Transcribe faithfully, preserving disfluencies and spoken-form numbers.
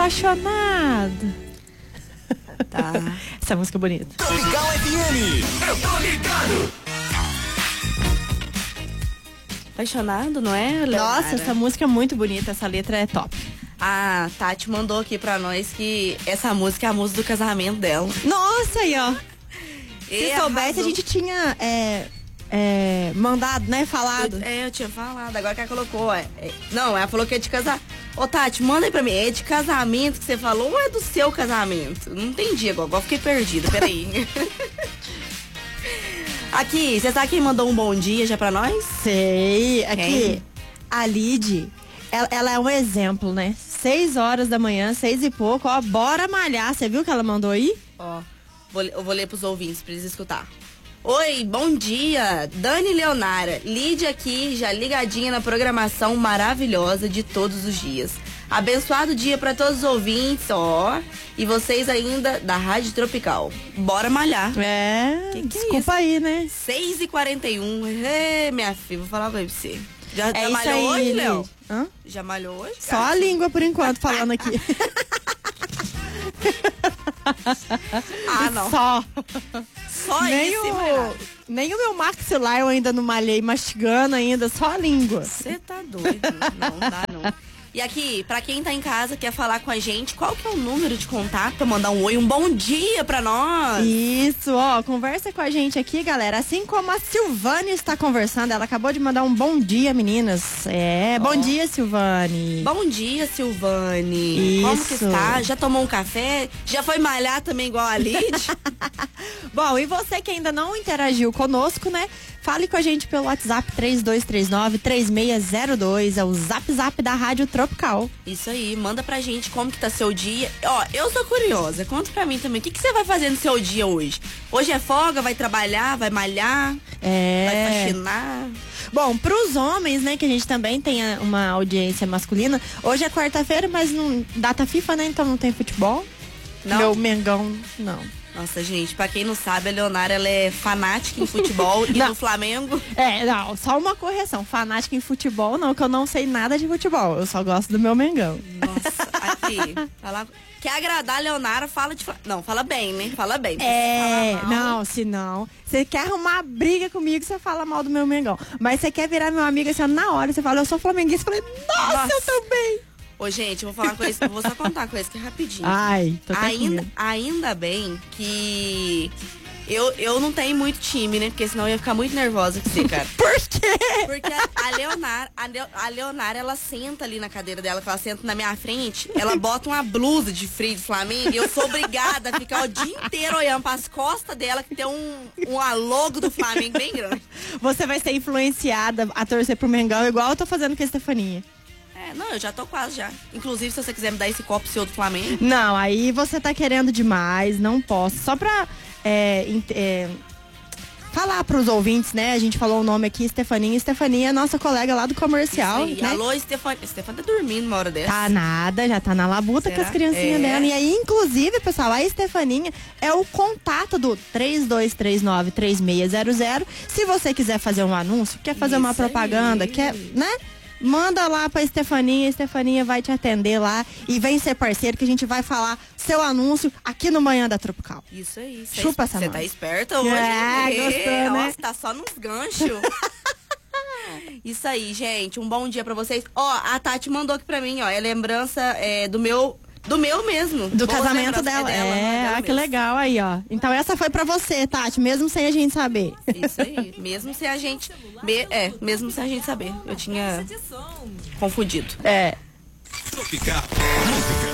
apaixonado. Tá. Essa música é bonita. Tropical F M. Eu tô ligado. Apaixonado, não é, Leonara? Nossa, essa música é muito bonita, essa letra é top. A Tati mandou aqui pra nós que essa música é a música do casamento dela. Nossa, aí, ó. Se E soubesse, arrasou. a gente tinha é, é, mandado, né? Falado. Eu, é, eu tinha falado, agora que ela colocou. É, é, não, ela falou que é de casamento. Ô, Tati, manda aí pra mim. É de casamento que você falou ou é do seu casamento? Não entendi agora, agora fiquei perdida. Peraí. Aqui, você sabe quem mandou um bom dia já pra nós? Sei. Aqui, Quem? a Lid, ela, ela é um exemplo, né? Seis horas da manhã, seis e pouco, ó, bora malhar. Você viu que ela mandou aí? Ó, vou, eu vou ler pros ouvintes pra eles escutar. Oi, bom dia, Dani Leonara, Lídia aqui, já ligadinha na programação maravilhosa de todos os dias. Abençoado dia pra todos os ouvintes, ó, e vocês ainda da Rádio Tropical. Bora malhar. É, Que que é desculpa isso? aí, né? seis e quarenta e um, Ê, minha filha, vou falar uma coisa pra você. Já, É já isso malhou aí, hoje, Lid. Léo? Hã? Já malhou hoje? Só a língua por enquanto falando aqui. Ah, não. Só. Só Nem isso, o, nem o meu maxilar eu ainda não malhei, mastigando ainda, só a língua. Você tá doido. Não dá, não. E aqui, pra quem tá em casa, quer falar com a gente, qual que é o número de contato pra mandar um oi, um bom dia pra nós? Isso, ó, conversa com a gente aqui, galera. Assim como a Silvane está conversando, ela acabou de mandar um bom dia, meninas. É, bom Ó. dia, Silvane. Bom dia, Silvane. Como que Isso. está? Já tomou um café? Já foi malhar também igual a Lid? Bom, e você que ainda não interagiu conosco, né? Fale com a gente pelo WhatsApp três dois três nove, três seis zero dois, é o Zap Zap da Rádio Tropical. Isso aí, manda pra gente como que tá seu dia. Ó, eu sou curiosa, conta pra mim também. O que, que você vai fazer no seu dia hoje? Hoje é folga, vai trabalhar, vai malhar, É. vai faxinar? Bom, pros homens, né, que a gente também tem a- uma audiência masculina, hoje é quarta-feira, mas não data FIFA, né, então não tem futebol. Não? Meu Mengão, não. Nossa, gente, pra quem não sabe, a Leonara, ela é fanática em futebol e Não. no Flamengo. É, não, só uma correção. Fanática em futebol, não, que eu não sei nada de futebol. Eu só gosto do meu Mengão. Nossa, aqui, fala... Quer agradar a Leonara, fala de... Fla- Não, fala bem, né? Fala bem. É, Fala mal. não, se não. Você quer arrumar briga comigo, você fala mal do meu Mengão. Mas você quer virar meu amigo, assim, na hora, você fala, eu sou flamenguista. Eu falei, nossa, Nossa. eu também. Ô, gente, eu vou falar uma coisa, vou só contar uma coisa que é rapidinho. Ai, tô até com ainda, medo. ainda bem que eu, eu não tenho muito time, né? Porque senão eu ia ficar muito nervosa com você, cara. Por quê? Porque a, a Leonara, a, Leo- a Leonara, ela senta ali na cadeira dela, que ela senta na minha frente, ela bota uma blusa de frio do Flamengo e eu sou obrigada a ficar o dia inteiro olhando pras costas dela, que tem um, um logo do Flamengo bem grande. Você vai ser influenciada a torcer pro Mengão, igual eu tô fazendo com a Estefaninha. É, não, eu já tô quase já. Inclusive, se você quiser me dar esse copo seu do Flamengo. Não, aí você tá querendo demais, não posso. Só pra é, in- é, falar pros ouvintes, né? A gente falou o nome aqui, Estefaninha. Estefaninha é nossa colega lá do comercial, Isso aí. né? Alô, Stefania. Stefania tá dormindo uma hora dessa. Tá nada, já tá na labuta Será? com as criancinhas É. dela. E aí, inclusive, pessoal, a Estefaninha é o contato do três dois três nove, três seis zero zero. Se você quiser fazer um anúncio, quer fazer uma Isso propaganda, aí. quer, né? Manda lá pra Estefaninha, a Estefaninha vai te atender lá e vem ser parceiro que a gente vai falar seu anúncio aqui no Manhã da Tropical. Isso aí. Cê Chupa é, essa Você mão. tá esperta hoje. É, hein? gostou, né? Nossa, tá só nos ganchos. Isso aí, gente. Um bom dia pra vocês. Ó, a Tati mandou aqui pra mim, ó. É lembrança é, do meu... Do meu mesmo. Do Boas casamento lembranças. dela. É, dela, É, dela ah, que mesmo. legal aí, ó. Então essa foi pra você, Tati, mesmo sem a gente saber. Isso aí. Mesmo sem a gente... me- é, mesmo sem a gente saber. Eu tinha confundido. É. Tropical. Música